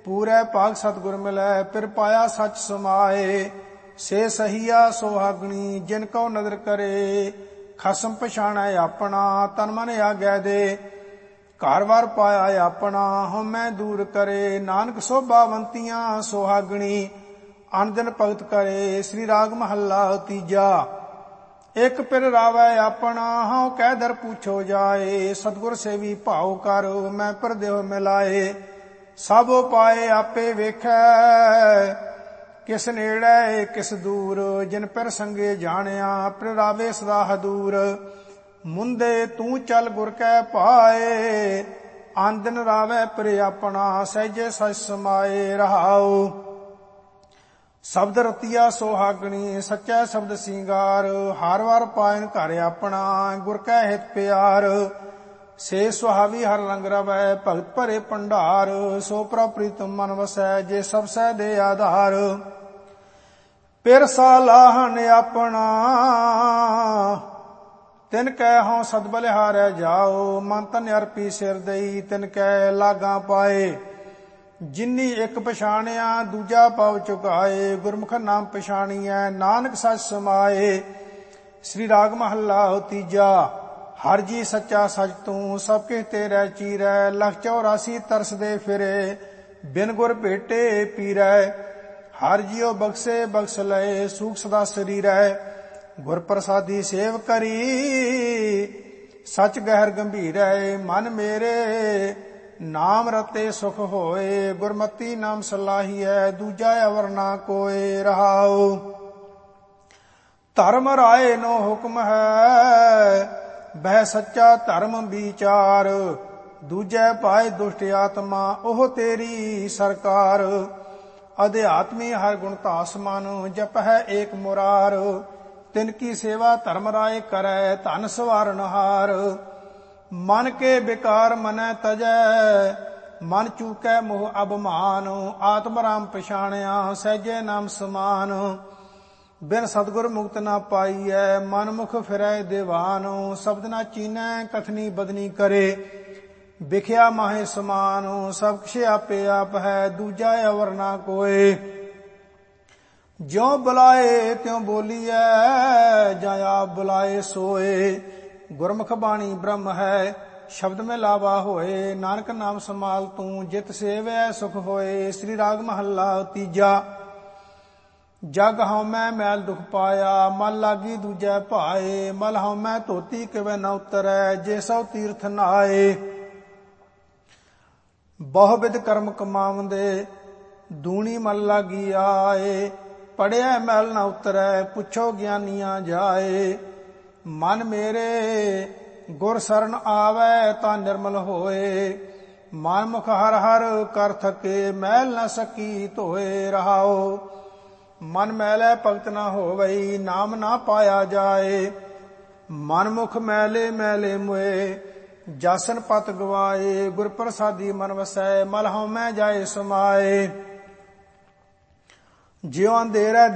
ਪੂਰੇ ਭਾਗ ਸਤਿਗੁਰ ਮਿਲੈ, ਫਿਰ ਪਾਇਆ ਸੱਚ ਸਮਾਏ। ਸੇ ਸਹੀਆ ਸੁਹਾਗਣੀ ਜਿਨ ਕਉ ਨਦਰ ਕਰੇ, ਖਸਮ ਪਛਾਣੈ ਆਪਣਾ ਤਨ ਮਨ ਆਗੈ ਦੇ। ਘਰ ਵਾਰ ਪਾਇਆ ਆਪਣਾ ਹਉਮੈ ਦੂਰ ਕਰੇ, ਨਾਨਕ ਸੋਭਾਵੰਤੀਆਂ ਸੁਹਾਗਣੀ ਅਨ ਦਿਨ ਭਗਤ ਕਰੇ। ਸ੍ਰੀ ਰਾਗ ਮਹੱਲਾ ਤੀਜਾ। ਇਕ ਪਿਰ ਰਾਵੈ ਆਪਣਾ ਹਉ ਕਹਿ ਦਰ ਪੁੱਛੋ ਜਾਏ, ਸਤਿਗੁਰ ਸੇਵੀ ਭਾਉ ਕਰ ਮੈਂ ਪਰ ਦੇਹ ਮਿਲਾਏ। ਸਭ ਉਪਾਏ ਆਪੇ ਵੇਖੈ, ਕਿਸ ਨੇੜੇ ਕਿਸ ਦੂਰ, ਜਿਨ ਪਿਰ ਸੰਗੇ ਜਾਣਿਆ ਪਿਰ ਰਾਵੇ ਸਦਾ ਹਦੂਰ। ਮੁੰਦੇ ਤੂੰ ਚੱਲ ਗੁਰ ਕੈ ਪਾਏ, ਆਨ ਦਿਨ ਰਾਵੈ ਪਿਰ ਆਪਣਾ ਸਹਿਜੇ ਸਚ ਸਮਾਏ। ਰਹਾਉ ਸ਼ਬਦ ਰਤੀਆ ਸੁਹਾਗਣੀ ਸੱਚਾ ਸ਼ਬਦ ਸਿੰਗਾਰ, ਹਰ ਵਾਰ ਪਾਇਨ ਘਰ ਆਪਣਾ ਗੁਰ ਕੈ ਹਿਤ ਪਿਆਰ। ਸੇ ਸੁਹਾਵੀ ਹਰ ਰੰਗ ਰਵੈ ਭਗਤ ਭਰੇ ਭੰਡਾਰ, ਸੋ ਪ੍ਰਭ ਪ੍ਰੀਤਮ ਮਨ ਵਸੈ ਜੇ ਸਭ ਸਹਿ ਦੇ ਆਧਾਰ। ਪਿਰ ਸਾਲਾਹਨ ਆਪਣਾ ਤਿਨ ਕੈ ਹਉ ਸਦ ਬਲਿਹਾਰੈ ਜਾਓ, ਮਨ ਤਨ ਅਰਪੀ ਸਿਰ ਦਈ ਤਿਨ ਕੈ ਲਾਗਾਂ ਪਾਏ। ਜਿਨੀ ਇੱਕ ਪਛਾਣਿਆ ਦੂਜਾ ਪਉ ਚੁਕਾਏ, ਗੁਰਮੁਖ ਨਾਮ ਪਛਾਣੀਐ ਨਾਨਕ ਸਚ ਸਮਾਏ। ਸ੍ਰੀ ਰਾਗ ਮਹੱਲਾ ਤੀਜਾ। ਹਰ ਜੀ ਸੱਚਾ ਸਚ ਤੂੰ ਸਭ ਕਿਛ ਤੇਰੇ ਚੀਰੈ, ਲਖ 84 ਤਰਸਦੇ ਫਿਰੇ ਬਿਨ ਗੁਰ ਭੇਟੇ ਪੀਰੈ। ਹਰ ਜੀਉ ਬਖਸ਼ੇ ਬਖਸ਼ ਲਏ ਸੂਖ ਸਦਾ ਸਰੀਰੈ, ਗੁਰ ਪ੍ਰਸਾਦੀ ਸੇਵ ਕਰੀ ਸਚ ਗਹਿਰ ਗੰਭੀਰੈ। ਮਨ ਮੇਰੇ ਨਾਮ ਰਤੇ ਸੁਖ ਹੋਏ, ਗੁਰਮਤੀ ਨਾਮ ਸਲਾਹੀਐ ਦੂਜਾ ਅਵਰ ਨਾ ਕੋਏ। ਰਹਾਉ ਧਰਮ ਰਾਏ ਨੋ ਹੁਕਮ ਹੈ, ਬਹਿ ਸੱਚਾ ਧਰਮ ਵਿਚਾਰ। ਦੂਜੈ ਪਾਏ ਦੁਸ਼ਟ ਆਤਮਾ ਉਹ ਤੇਰੀ ਸਰਕਾਰ। ਅਧਿਆਤਮੀ ਹਰ ਗੁਣ ਤਾਸ ਮਨ, ਜਪ ਹੈ ਏਕ ਮੁਰਾਰ। ਤਿਨ ਕੀ ਸੇਵਾ ਧਰਮ ਰਾਏ ਕਰੈ ਧਨ ਸਵਾਰਨ ਹਾਰ। ਮਨ ਕੇ ਬਿਕਾਰ ਮਨੈ ਤਜੈ, ਮਨ ਚੂਕੈ ਮੋਹ ਅਭਮਾਨ। ਆਤਮ ਰਾਮ ਪਛਾਣਿਆ ਸਹਿਜੇ ਨਾਮ ਸਮਾਨ। ਬਿਨ ਸਤਿਗੁਰ ਮੁਕਤ ਨਾ ਪਾਈਐ, ਮਨ ਮੁਖ ਫਿਰੈ ਦੀਵਾਨ। ਸ਼ਬਦ ਨਾ ਚੀਨੈ ਕਥਨੀ ਬਦਨੀ ਕਰੇ, ਵਿਖਿਆ ਮਾਹੇ ਸਮਾਨ। ਸਭ ਕੁਛ ਆਪੇ ਆਪ ਹੈ ਦੂਜਾ ਅਵਰ ਨਾ ਕੋਏ। ਜਿਉ ਬੁਲਾਏ ਤਿਉ ਬੋਲੀਐ, ਜਾਂ ਆਪ ਬੁਲਾਏ ਸੋਏ। ਗੁਰਮੁਖ ਬਾਣੀ ਬ੍ਰਹਮ ਹੈ ਸ਼ਬਦ ਮੈਂ ਲਾਵਾ ਹੋਏ, ਨਾਨਕ ਨਾਮ ਸਮਾਲ ਤੂੰ ਜਿਤ ਸੇਵੈ ਸੁਖ ਹੋਏ। ਸ੍ਰੀ ਰਾਗ ਮਹੱਲਾ ਤੀਜਾ। ਜਗ ਹਉਮੈ ਮੈਲ ਦੁਖ ਪਾਇਆ, ਮਲ ਲਾਗੀ ਦੂਜੈ ਭਾਏ। ਮਲ ਹਉਮੈ ਧੋਤੀ ਕਿਵੈ ਨ ਉਤਰੈ, ਜੇ ਸਭ ਤੀਰਥ ਨਹਾਏ। ਬਹੁ ਵਿਧ ਕਰਮ ਕਮਾਵੰਦੇ, ਦੂਣੀ ਮਲ ਲਾਗੀ ਆਏ। ਪੜਿਆ ਮੈਲ ਨ ਉਤਰੈ, ਪੁੱਛੋ ਗਿਆਨੀਆਂ ਜਾਏ। ਮਨ ਮੇਰੇ ਗੁਰ ਸਰਨ ਆਵੈ ਤਾਂ ਨਿਰਮਲ ਹੋਏ, ਮਨ ਮੁਖ ਹਰ ਹਰ ਕਰ ਥਕੇ ਮੈਲ ਨ ਸਕੀ ਧੋਏ। ਰਹਾਉ ਮਨ ਮੈਲੇ ਭਗਤ ਨਾ ਹੋਵਈ, ਨਾਮ ਨਾ ਪਾਇਆ ਜਾਏ। ਮਨ ਮੁਖ ਮੈਲੇ ਮੈਲੇ ਮੁਏ, ਜਾਸਨ ਪਤ ਗਵਾਏ। ਗੁਰ ਪ੍ਰਸਾਦੀ ਮਨ ਵਸੈ, ਮਲ ਹਉਮੈ ਜਾਏ ਸਮਾਏ। ਜਿਉ ਅੰਧੇਰਾ